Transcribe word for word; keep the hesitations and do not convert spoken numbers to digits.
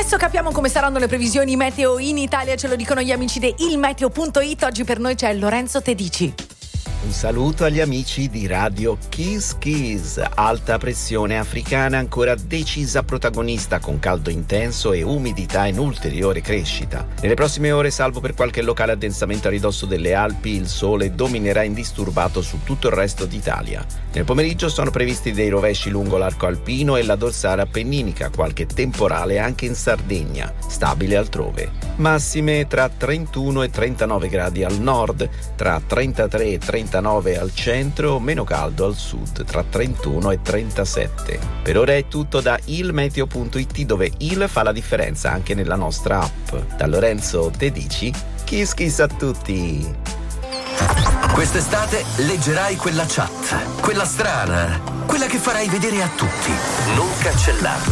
Adesso capiamo come saranno le previsioni meteo in Italia, ce lo dicono gli amici di il meteo punto it. Oggi per noi c'è Lorenzo Tedici. Un saluto agli amici di Radio Kiss Kiss. Alta pressione africana ancora decisa protagonista, con caldo intenso e umidità in ulteriore crescita. Nelle prossime ore, salvo per qualche locale addensamento a ridosso delle Alpi, il sole dominerà indisturbato su tutto il resto d'Italia. Nel pomeriggio sono previsti dei rovesci lungo l'arco alpino e la dorsale appenninica, qualche temporale anche in Sardegna, stabile altrove. Massime tra trentuno e trentanove gradi al nord, tra trentatré e trentanove al centro, meno caldo al sud, tra trentuno e trentasette. Per ora è tutto da il meteo punto it, dove il fa la differenza anche nella nostra app. Da Lorenzo Tedici, kiss kiss a tutti! Quest'estate leggerai quella chat, quella strana, quella che farai vedere a tutti. Non cancellarla.